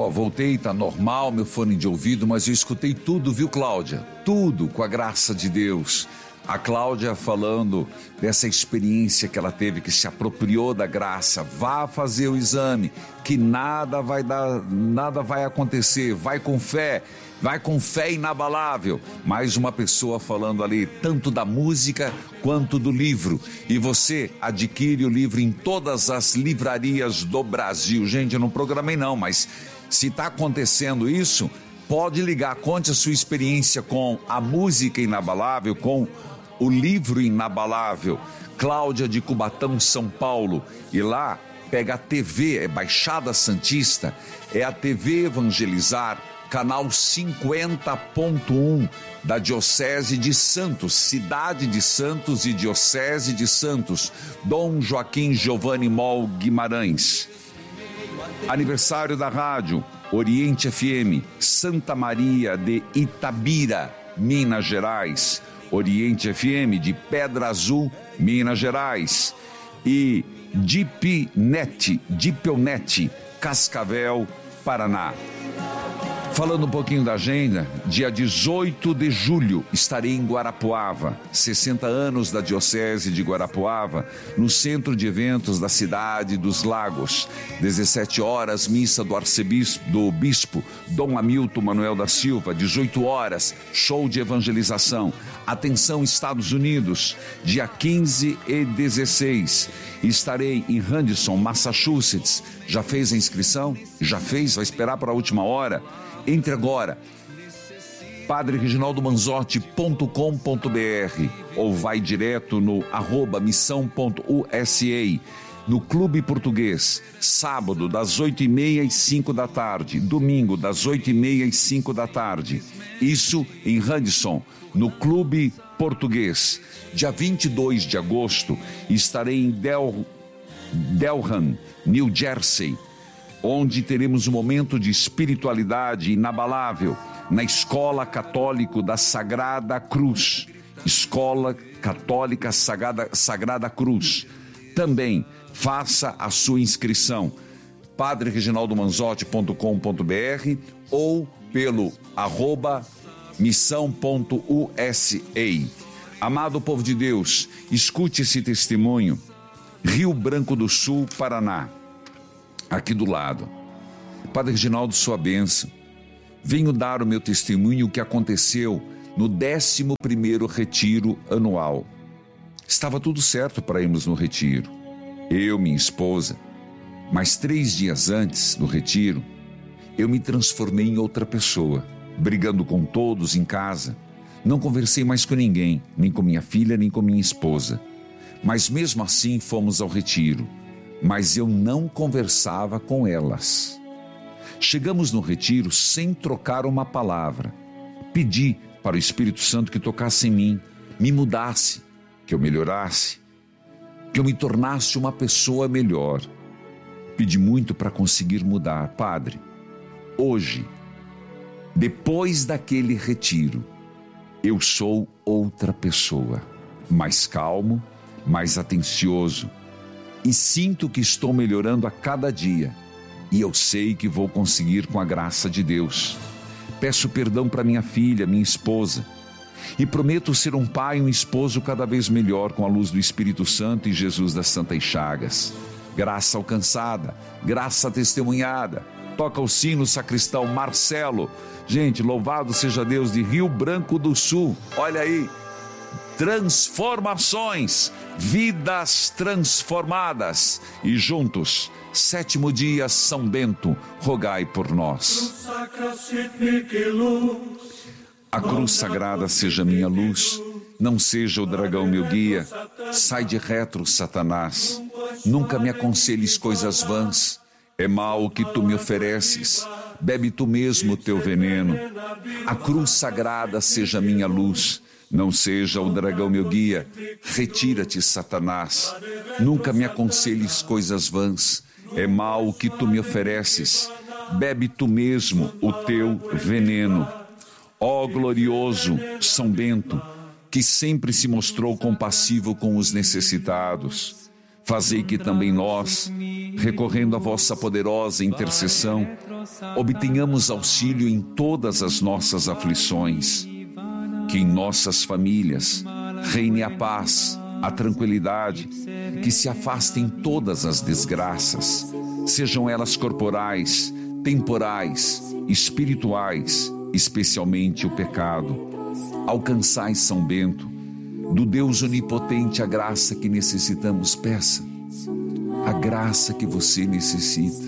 voltei, tá normal meu fone de ouvido, mas eu escutei tudo, viu, Cláudia? Tudo, com a graça de Deus. A Cláudia falando dessa experiência que ela teve, que se apropriou da graça. Vá fazer o exame, que nada vai acontecer. Vai com fé inabalável. Mais uma pessoa falando ali, tanto da música quanto do livro. E você adquire o livro em todas as livrarias do Brasil. Gente, eu não programei não, mas se está acontecendo isso, pode ligar, conte a sua experiência com a música inabalável, com o livro inabalável. Cláudia de Cubatão, São Paulo. E lá pega a TV, é Baixada Santista, é a TV Evangelizar, canal 50.1 da Diocese de Santos, Cidade de Santos e Diocese de Santos, Dom Joaquim Giovanni Mol Guimarães. Aniversário da rádio, Oriente FM, Santa Maria de Itabira, Minas Gerais. Oriente FM de Pedra Azul, Minas Gerais. E Dipelnet, Cascavel, Paraná. Falando um pouquinho da agenda, dia 18 de julho estarei em Guarapuava, 60 anos da Diocese de Guarapuava, no centro de eventos da cidade dos Lagos. 17 horas, missa do bispo Dom Hamilton Manuel da Silva. 18 horas, show de evangelização. Atenção, Estados Unidos, dia 15 e 16. Estarei em Henderson, Massachusetts. Já fez a inscrição? Já fez? Vai esperar para a última hora? Entre agora, padrereginaldomanzotti.com.br ou vai direto no @missão.usa, no Clube Português, sábado das 8h30 às 5 da tarde, domingo das 8h30 às 5 da tarde. Isso em Henderson, no Clube Português. Dia 22 de agosto estarei em Delran, New Jersey, onde teremos um momento de espiritualidade inabalável na Escola Católica da Sagrada Cruz. Escola Católica Sagrada Cruz. Também faça a sua inscrição. padrereginaldomanzotti.com.br ou pelo @missão.usa. Amado povo de Deus, escute esse testemunho. Rio Branco do Sul, Paraná. Aqui do lado. Padre Reginaldo, sua bênção. Venho dar o meu testemunho que aconteceu no 11º retiro anual. Estava tudo certo para irmos no retiro. Eu, minha esposa. Mas 3 dias antes do retiro, eu me transformei em outra pessoa, brigando com todos em casa. Não conversei mais com ninguém, nem com minha filha, nem com minha esposa. Mas mesmo assim fomos ao retiro. Mas eu não conversava com elas. Chegamos no retiro sem trocar uma palavra. Pedi para o Espírito Santo que tocasse em mim, me mudasse, que eu melhorasse, que eu me tornasse uma pessoa melhor. Pedi muito para conseguir mudar. Padre, hoje, depois daquele retiro, eu sou outra pessoa, mais calmo, mais atencioso, e sinto que estou melhorando a cada dia, e eu sei que vou conseguir com a graça de Deus. Peço perdão para minha filha, minha esposa, e prometo ser um pai e um esposo cada vez melhor com a luz do Espírito Santo e Jesus das Santas Chagas. Graça alcançada, graça testemunhada. Toca o sino, sacristão Marcelo. Gente, louvado seja Deus, de Rio Branco do Sul. Olha aí, transformações, vidas transformadas. E juntos, 7º dia, São Bento, rogai por nós. A cruz sagrada seja minha luz, não seja o dragão meu guia. Sai de retro, Satanás, nunca me aconselhes coisas vãs. É mal o que tu me ofereces, bebe tu mesmo o teu veneno. A cruz sagrada seja minha luz, não seja o dragão meu guia. Retira-te, Satanás, nunca me aconselhes coisas vãs. É mal o que tu me ofereces, bebe tu mesmo o teu veneno. Ó glorioso São Bento, que sempre se mostrou compassivo com os necessitados, fazei que também nós, recorrendo à vossa poderosa intercessão, obtenhamos auxílio em todas as nossas aflições, que em nossas famílias reine a paz, a tranquilidade, que se afastem todas as desgraças, sejam elas corporais, temporais, espirituais, especialmente o pecado. Alcançai, São Bento, do Deus onipotente a graça que necessitamos. Peça a graça que você necessita.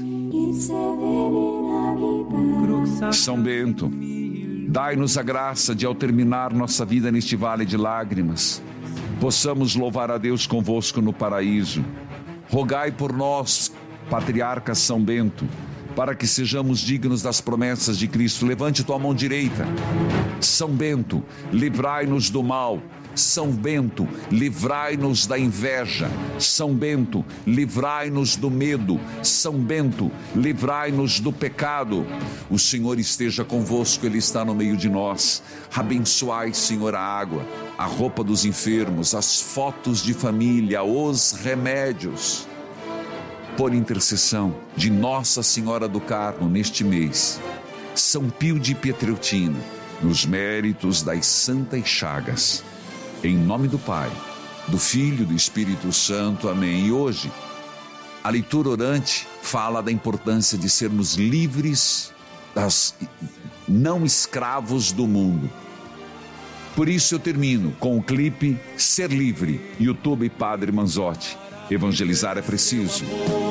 São Bento, dai-nos a graça de, ao terminar nossa vida neste vale de lágrimas, possamos louvar a Deus convosco no paraíso. Rogai por nós, Patriarca São Bento, para que sejamos dignos das promessas de Cristo. Levante tua mão direita. São Bento, livrai-nos do mal. São Bento, livrai-nos da inveja. São Bento, livrai-nos do medo. São Bento, livrai-nos do pecado. O Senhor esteja convosco, Ele está no meio de nós. Abençoai, Senhor, a água, a roupa dos enfermos, as fotos de família, os remédios. Por intercessão de Nossa Senhora do Carmo neste mês, São Pio de Pietreutina, nos méritos das Santas Chagas. Em nome do Pai, do Filho e do Espírito Santo. Amém. E hoje, a leitura orante fala da importância de sermos livres, não escravos do mundo. Por isso eu termino com o clipe Ser Livre, YouTube Padre Manzotti. Evangelizar é preciso.